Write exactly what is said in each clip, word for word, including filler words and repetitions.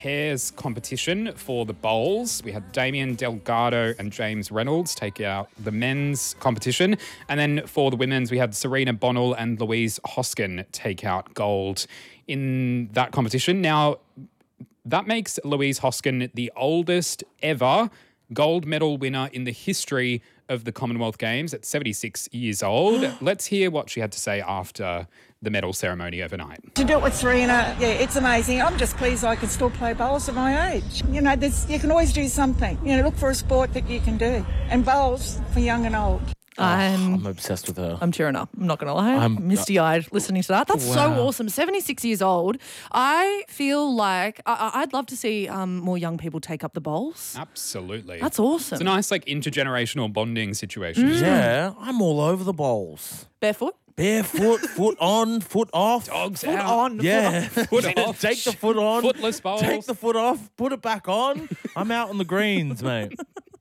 pairs competition for the bowls. We had Damien Delgado and James Reynolds take out the men's competition. And then for the women's, we had Serena Bonnell and Louise Hoskin take out gold in that competition. Now, that makes Louise Hoskin the oldest ever gold medal winner in the history of the Commonwealth Games at seventy-six years old. Let's hear what she had to say after the medal ceremony overnight. To do it with Serena, yeah, it's amazing. I'm just pleased I can still play bowls at my age. You know, there's, you can always do something. You know, look for a sport that you can do. And bowls for young and old. I'm, I'm obsessed with her. I'm cheering up. I'm not going to lie. I'm- I'm misty-eyed listening to that. That's so Wow. awesome. seventy-six years old. I feel like I, I- I'd love to see um, more young people take up the bowls. Absolutely. That's awesome. It's a nice, like, intergenerational bonding situation. Yeah, I'm all over the bowls. Barefoot? Barefoot, foot on, foot off. Dogs Foot out. on. Yeah. Foot off. Take the foot on. Footless bowls. Take the foot off. Put it back on. I'm out on the greens, mate.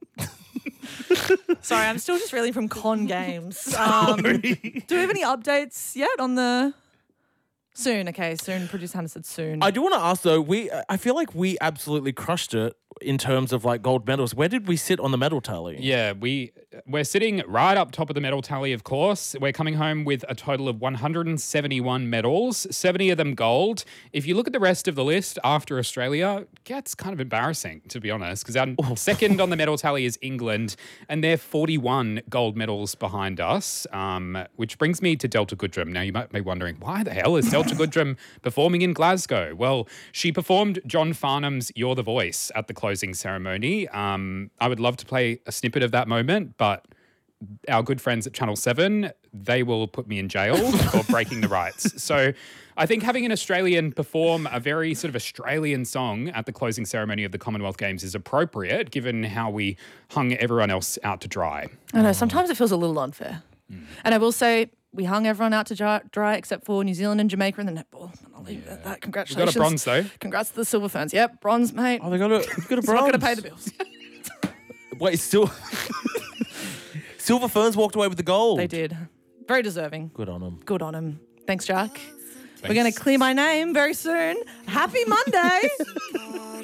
Sorry, I'm still just reeling from con games. Um, do we have any updates yet on the... Soon, okay, soon. Producer Hannah said soon. I do want to ask though. We, I feel like we absolutely crushed it in terms of like gold medals. Where did we sit on the medal tally? Yeah, we, we're sitting right up top of the medal tally, of course. We're coming home with a total of one hundred seventy-one medals, seventy of them gold. If you look at the rest of the list after Australia, it gets kind of embarrassing, to be honest, because our second on the medal tally is England, and they're forty-one gold medals behind us, um, which brings me to Delta Goodrem. Now, you might be wondering, why the hell is Delta Goodrem performing in Glasgow? Well, she performed John Farnham's You're the Voice at the closing ceremony. Um, I would love to play a snippet of that moment, but our good friends at Channel seven, they will put me in jail for breaking the rights. So I think having an Australian perform a very sort of Australian song at the closing ceremony of the Commonwealth Games is appropriate, given how we hung everyone else out to dry. I know, sometimes it feels a little unfair. Mm. And I will say, we hung everyone out to dry, dry except for New Zealand and Jamaica in the netball. I'll leave it at that. We Congratulations. got a bronze, though. Congrats to the Silver Ferns. Yep, bronze, mate. Oh, they got a, they got a It's bronze. not going to pay the bills. Wait, still. Silver Ferns walked away with the gold. They did. Very deserving. Good on them. Good on him. Thanks, Jack. We're going to clear my name very soon. Happy Monday.